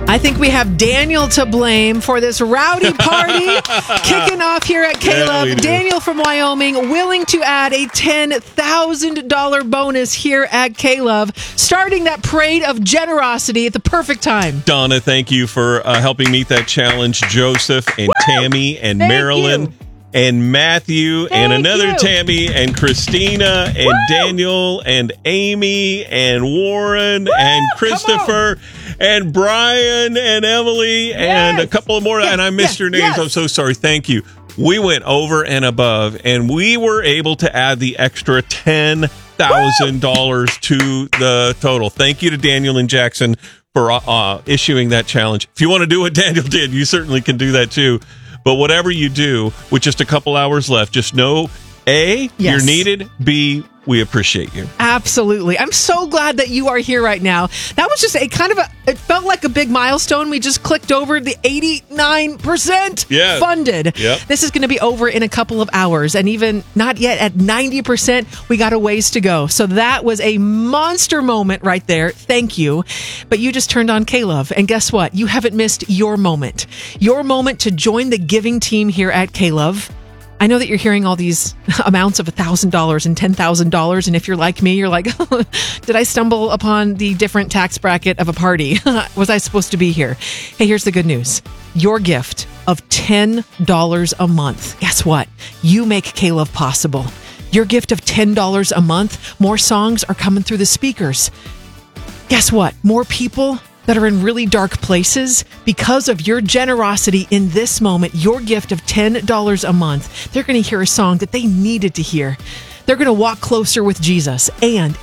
I think we have Daniel to blame for this rowdy party kicking off here at Caleb. Yeah, Daniel from Wyoming, willing to add a $10,000 bonus here at Caleb, starting that parade of generosity at the perfect time. Donna, thank you for helping meet that challenge. Joseph and Tammy and Thank Marilyn you. and Matthew and another you. Tammy and Christina and Daniel and Amy and Warren and Christopher and Brian and Emily and a couple of more. And I missed your names. I'm so sorry. Thank you. We went over and above, and we were able to add the extra $10,000 to the total. Thank you to Daniel and Jackson for issuing that challenge. If you want to do what Daniel did, you certainly can do that too. But whatever you do, with just a couple hours left, just know, A, you're needed, B, we appreciate you. Absolutely. I'm so glad that you are here right now. That was just it felt like a big milestone. We just clicked over the 89% funded. Yep. This is going to be over in a couple of hours, and even not yet at 90%, we got a ways to go. So that was a monster moment right there. Thank you. But you just turned on Caleb, and guess what? You haven't missed your moment. Your moment to join the giving team here at Caleb. I know that you're hearing all these amounts of $1,000 and $10,000, and if you're like me, you're like, did I stumble upon the different tax bracket of a party? Was I supposed to be here? Hey, here's the good news. Your gift of $10 a month. Guess what? You make Caleb possible. Your gift of $10 a month, more songs are coming through the speakers. Guess what? More people that are in really dark places, because of your generosity in this moment, your gift of $10 a month, they're going to hear a song that they needed to hear. They're going to walk closer with Jesus. And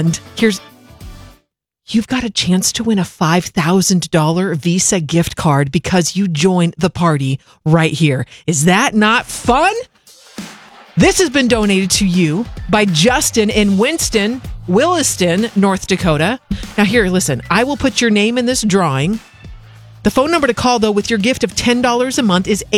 you've got a chance to win a $5,000 Visa gift card because you joined the party right here. Is that not fun? This has been donated to you by Justin in Williston, North Dakota. Now here, listen, I will put your name in this drawing. The phone number to call, though, with your gift of $10 a month is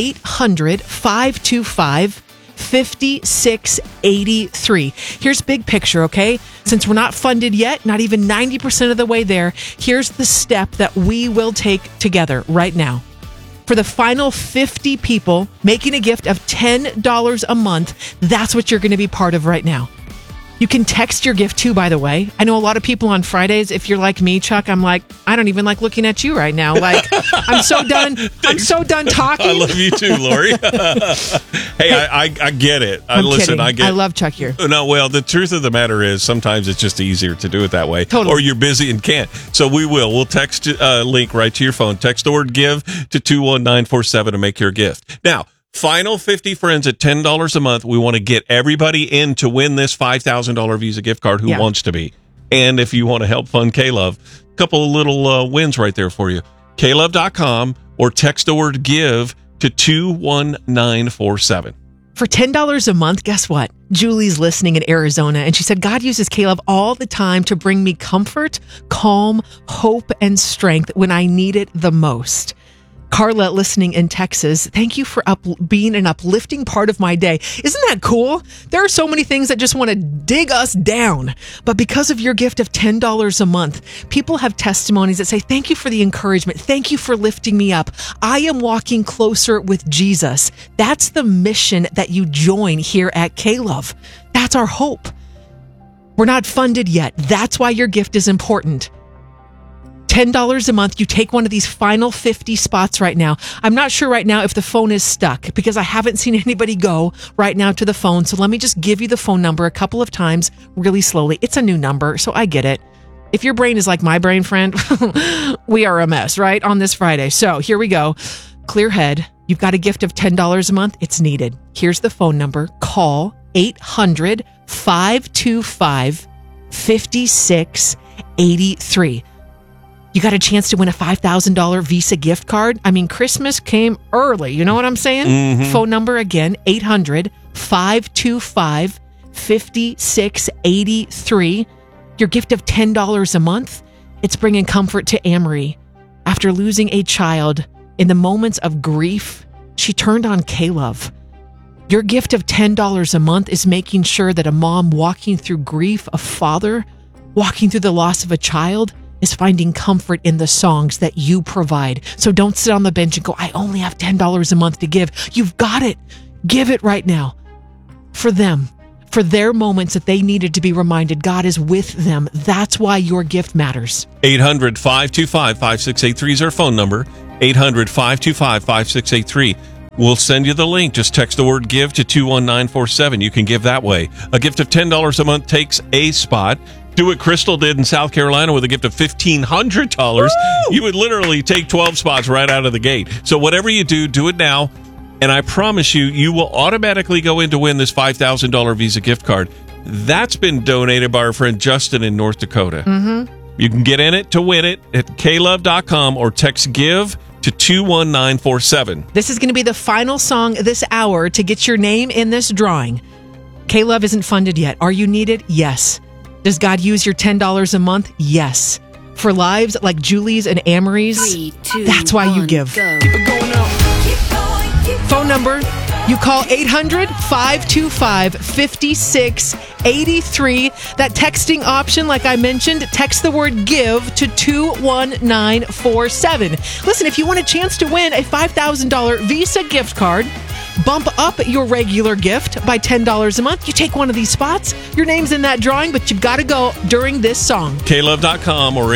800-525-5683. Here's big picture, okay? Since we're not funded yet, not even 90% of the way there, here's the step that we will take together right now. For the final 50 people making a gift of $10 a month, that's what you're going to be part of right now. You can text your gift too, by the way. I know a lot of people on Fridays, if you're like me, Chuck, I'm like, I don't even like looking at you right now. Like, I'm so done talking. I love you too, Lori. Hey, I get it. Listen, I love Chuck here. No, well, the truth of the matter is sometimes it's just easier to do it that way. Totally. Or you're busy and can't. So we'll text a link right to your phone. Text the word give to 21947 to make your gift. Now, final 50 friends at $10 a month. We want to get everybody in to win this $5,000 Visa gift card who wants to be. And if you want to help fund Caleb, a couple of little wins right there for you. Caleb.com or text the word give to 21947. For $10 a month, guess what? Julie's listening in Arizona, and she said, God uses Caleb all the time to bring me comfort, calm, hope, and strength when I need it the most. Carla, listening in Texas, thank you for being an uplifting part of my day. Isn't that cool? There are so many things that just want to dig us down. But because of your gift of $10 a month, people have testimonies that say, thank you for the encouragement. Thank you for lifting me up. I am walking closer with Jesus. That's the mission that you join here at Caleb. That's our hope. We're not funded yet. That's why your gift is important. $10 a month, you take one of these final 50 spots right now. I'm not sure right now if the phone is stuck because I haven't seen anybody go right now to the phone. So let me just give you the phone number a couple of times really slowly. It's a new number, so I get it. If your brain is like my brain, friend, we are a mess, right? On this Friday. So here we go. Clear head. You've got a gift of $10 a month. It's needed. Here's the phone number. Call 800-525-5683. You got a chance to win a $5,000 Visa gift card. I mean, Christmas came early. You know what I'm saying? Mm-hmm. Phone number again, 800-525-5683. Your gift of $10 a month. It's bringing comfort to Amory. After losing a child in the moments of grief, she turned on Caleb. Your gift of $10 a month is making sure that a mom walking through grief, a father walking through the loss of a child, is finding comfort in the songs that you provide. So don't sit on the bench and go, I only have $10 a month to give. You've got it. Give it right now for them, for their moments that they needed to be reminded God is with them. That's why your gift matters. 800-525-5683 is our phone number. 800-525-5683. We'll send you the link. Just text the word give to 21947. You can give that way. A gift of $10 a month takes a spot. Do what Crystal did in South Carolina with a gift of $1,500. You would literally take 12 spots right out of the gate. So whatever you do, do it now. And I promise you, you will automatically go in to win this $5,000 Visa gift card. That's been donated by our friend Justin in North Dakota. Mm-hmm. You can get in it to win it at klove.com or text give to 21947. This is going to be the final song this hour to get your name in this drawing. K-Love isn't funded yet. Are you needed? Yes. Does God use your $10 a month? Yes. For lives like Julie's and Amory's, 3, 2, that's why you 1, give. go. Phone number, you call 800-525-5683. That texting option, like I mentioned, text the word give to 21947. Listen, if you want a chance to win a $5,000 Visa gift card, bump up your regular gift by $10 a month. You take one of these spots. Your name's in that drawing, but you've got to go during this song. klove.com or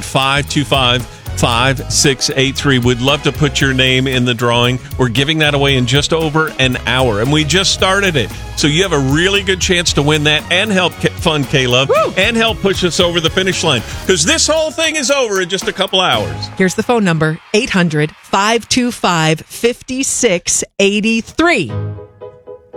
800-525-5683. We'd love to put your name in the drawing. We're giving that away in just over an hour, and we just started it. So you have a really good chance to win that and help fund K-Love and help push us over the finish line, because this whole thing is over in just a couple hours. Here's the phone number, 800-525-5683.